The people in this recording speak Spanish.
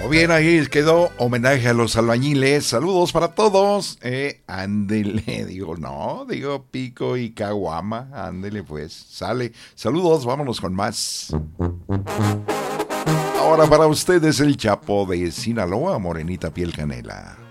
O bien, ahí quedó homenaje a los albañiles. Saludos para todos. Ándele, digo pico y caguama. Ándele pues, sale. Saludos, vámonos con más. Ahora para ustedes el Chapo de Sinaloa, Morenita Piel Canela.